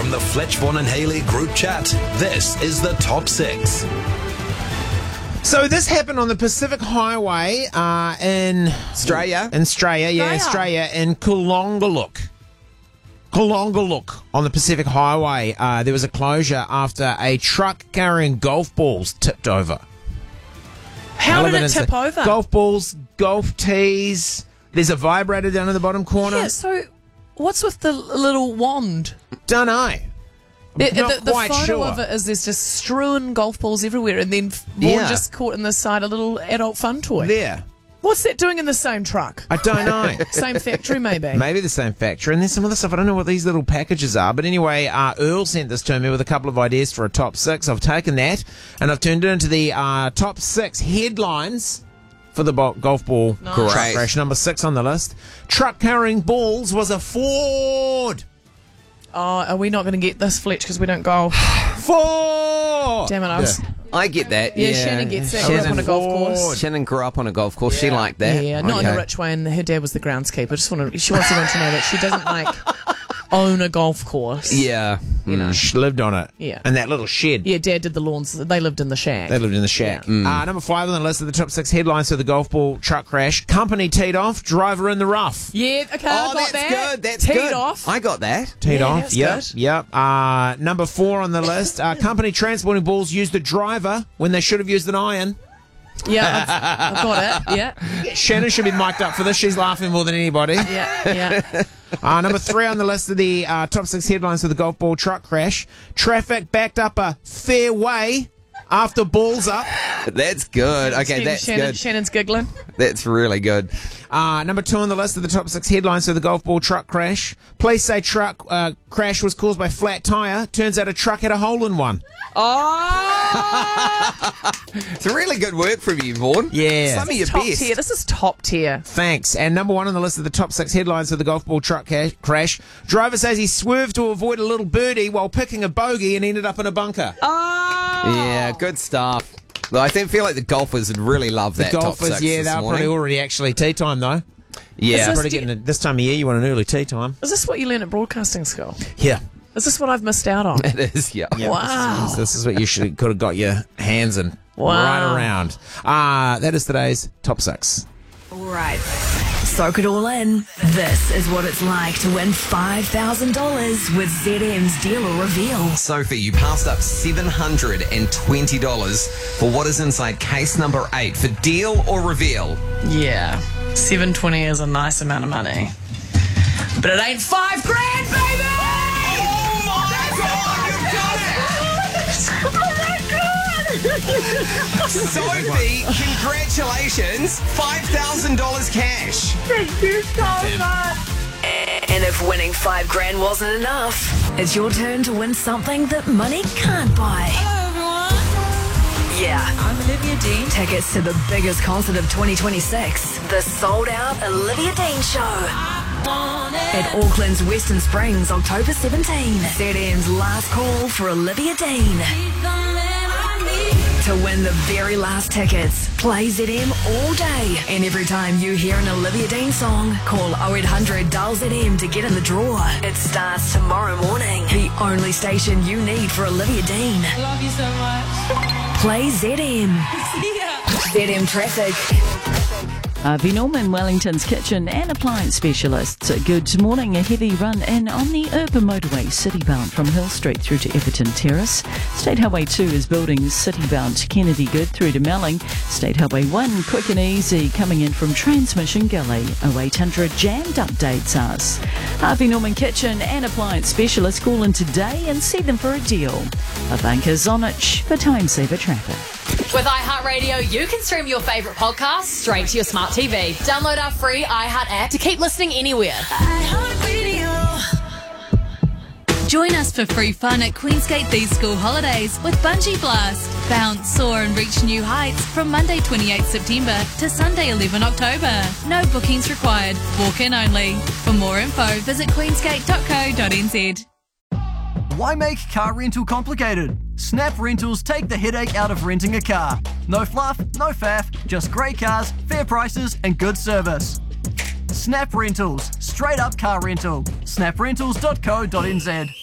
from the Fletch, Vaughan and Haley group chat. This is the Top 6. So this happened on the Pacific Highway in Australia. In Australia, in Kulongaluk on the Pacific Highway. There was a closure after a truck carrying golf balls tipped over. How did it tip over? Golf balls, golf tees. There's a vibrator down in the bottom corner. Yeah, so what's with the little wand? Don't know. The quite photo sure. of it is there's just strewn golf balls everywhere, and then Vaughan just caught in the side a little adult fun toy. There. What's that doing in the same truck? I don't know. Same factory, maybe. Maybe the same factory. And then some other stuff. I don't know what these little packages are. But anyway, Earl sent this to me with a couple of ideas for a top 6. I've taken that and I've turned it into the top 6 headlines for the golf ball truck crash. Number 6 on the list. Truck carrying balls was a Ford. Oh, are we not going to get this, Fletch, because we don't golf? Ford! Damn it, I get that. Yeah, Shannon gets that. Grew up on a golf course. Shannon grew up on a golf course. She liked that. Yeah, not in a rich way, and her dad was the groundskeeper. She wants everyone to know that she doesn't own a golf course. Yeah. You know. She lived on it. Yeah. And that little shed. Yeah, Dad did the lawns. They lived in the shack. Yeah. Number 5 on the list of the top 6 headlines for the golf ball truck crash. Company teed off, driver in the rough. Yeah, okay, I got that. Good. That's teed good. off. I got that. Teed off, that's yep, good. yep. Number 4 on the list. Company transporting balls used a driver when they should have used an iron. Yeah, I've got it. Yeah. Shannon should be mic'd up for this. She's laughing more than anybody. Yeah. Number 3 on the list of the top 6 headlines for the golf ball truck crash. Traffic backed up a fairway after balls up. That's good. Okay, that's good. Shannon's giggling. That's really good. Number 2 on the list of the top 6 headlines for the golf ball truck crash. Police say truck crash was caused by flat tyre. Turns out a truck had a hole in one. Oh! It's really good work from you, Vaughan. Yeah. Some of your top best. tier. This is top tier. Thanks. And number 1 on the list of the top 6 headlines for the golf ball truck crash. Driver says he swerved to avoid a little birdie while picking a bogey and ended up in a bunker. Oh! Yeah, good stuff. Though I feel like the golfers would really love that. The golfers, top 6 yeah, this they're morning. probably already actually tea time though. Yeah. Probably getting this time of year, you want an early tea time. Is this what you learn at broadcasting school? Yeah. Is this what I've missed out on? It is, yeah. Wow. This is what you could have got your hands in right around. That is today's top 6. All right. Soak it all in. This is what it's like to win $5,000 with ZM's Deal or Reveal. Sophie, you passed up $720 for what is inside case number 8 for Deal or Reveal. Yeah. $720 is a nice amount of money. But it ain't $5,000, baby! Sophie, congratulations. $5,000 cash. Thank you so much. And if winning $5,000 wasn't enough, it's your turn to win something that money can't buy. Hello, everyone. Yeah. I'm Olivia Dean. Tickets to the biggest concert of 2026, the sold-out Olivia Dean Show. At Auckland's Western Springs, October 17. ZM's last call for Olivia Dean. To win the very last tickets, play ZM all day. And every time you hear an Olivia Dean song, call 0800 dial ZM to get in the draw. It starts tomorrow morning. The only station you need for Olivia Dean. Love you so much. Play ZM. Yeah. ZM Traffic. Harvey Norman, Wellington's kitchen and appliance specialists. Good morning. A heavy run in on the urban motorway citybound from Hill Street through to Everton Terrace. State Highway 2 is building citybound Kennedy Good through to Melling. State Highway 1 quick and easy coming in from Transmission Gully. 0800 jammed updates us. Harvey Norman kitchen and appliance specialists call in today and see them for a deal. A banker's on it for time saver traffic. With iHeartRadio, you can stream your favourite podcasts straight to your smart TV. Download our free iHeart app to keep listening anywhere. Join us for free fun at Queensgate these school holidays with Bungee Blast. Bounce, soar and reach new heights from Monday 28 September to Sunday 11 October. No bookings required. Walk in only. For more info, visit queensgate.co.nz. Why make car rental complicated? Snap Rentals take the headache out of renting a car. No fluff, no faff, just great cars, fair prices and good service. Snap Rentals, straight up car rental. snaprentals.co.nz